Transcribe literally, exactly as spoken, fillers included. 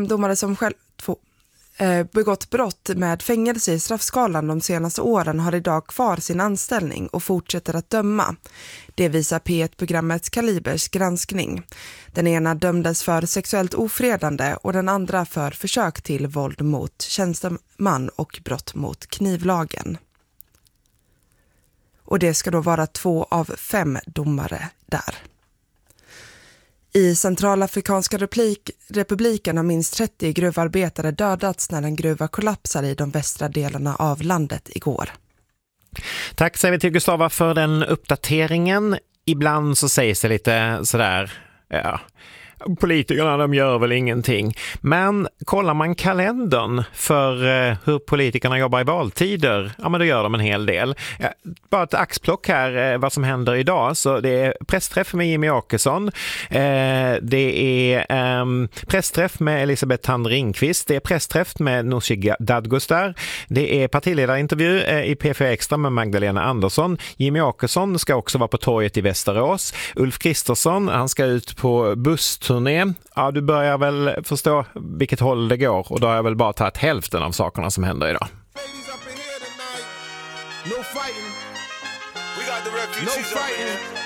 fem domare som själv två, eh, begått brott med fängelse i straffskalan de senaste åren har idag kvar sin anställning och fortsätter att döma. Det visar P ett-programmet Kalibers granskning. Den ena dömdes för sexuellt ofredande och den andra för försök till våld mot tjänsteman och brott mot knivlagen. Och det ska då vara två av fem domare där. I Centralafrikanska replik, republiken har minst trettio gruvarbetare dödats när en gruva kollapsade i de västra delarna av landet igår. Tack säger vi till Gustava för den uppdateringen. Ibland så sägs det lite sådär, ja, politikerna de gör väl ingenting. Men kollar man kalendern för eh, hur politikerna jobbar i valtider, ja men då gör de en hel del. Ja, bara ett axplock här eh, vad som händer idag. Så det är pressträff med Jimmy Åkesson. Eh, det är eh, pressträff med Elisabeth Thand Ringqvist. Det är pressträff med Nooshi Dadgostar. Det är partiledarintervju eh, i P fyra Extra med Magdalena Andersson. Jimmy Åkesson ska också vara på torget i Västerås. Ulf Kristersson, han ska ut på bussturné. Ja, du börjar väl förstå vilket håll det går och då har jag väl bara tagit hälften av sakerna som händer idag. No fighting. We got the refugees. No fighting.